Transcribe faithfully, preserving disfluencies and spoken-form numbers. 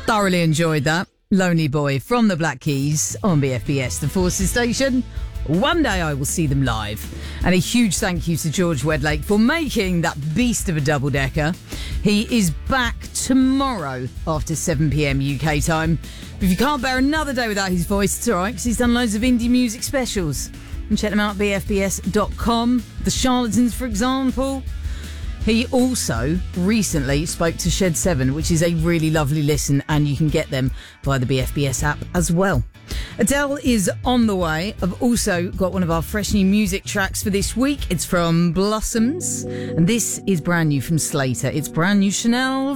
Thoroughly enjoyed that. Lonely Boy from the Black Keys on B F B S, the Forces station. One day I will see them live. And a huge thank you to George Wedlake for making that beast of a double-decker. He is back tomorrow after seven p.m. U K time. But if you can't bear another day without his voice, it's all right, because he's done loads of indie music specials. And check them out at b f b s dot com. The Charlatans, for example. He also recently spoke to Shed seven, which is a really lovely listen, and you can get them via the B F B S app as well. Adele is on the way. I've also got one of our fresh new music tracks for this week. It's from Blossoms, and this is brand new from Slater. It's brand new Chanel.